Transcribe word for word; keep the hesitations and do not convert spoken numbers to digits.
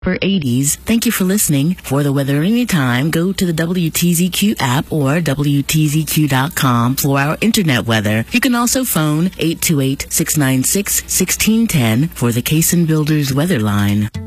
For eighties, thank you for listening. For the weather anytime, go to the W T Z Q app or W T Z Q dot com for our internet weather. You can also phone eight two eight, six nine six, one six one zero for the Cason Builders weather line.